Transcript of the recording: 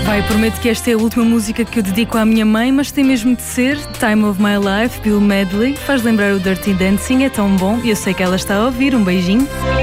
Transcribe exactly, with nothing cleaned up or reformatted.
Vai, prometo que esta é a última música que eu dedico à minha mãe, mas tem mesmo de ser. Time of My Life, Bill Medley. Faz lembrar o Dirty Dancing, é tão bom. E eu sei que ela está a ouvir. Um beijinho.